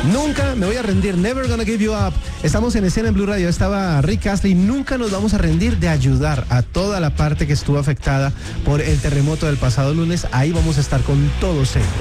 Nunca me voy a rendir, never gonna give you up. Estamos en Escena en Blue Radio, estaba Rick Astley. Nunca nos vamos a rendir de ayudar a toda la parte que estuvo afectada por el terremoto del pasado lunes. Ahí vamos a estar con todos ellos.